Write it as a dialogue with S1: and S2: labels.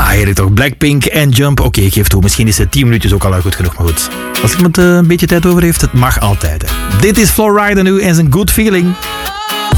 S1: heerlijk toch. Blackpink en Jump. Oké, ik geef toe. Misschien is het 10 minuutjes ook al goed genoeg. Maar goed, als iemand een beetje tijd over heeft, het mag altijd. Hè. Dit is Flowrider nu en zijn Good Feeling.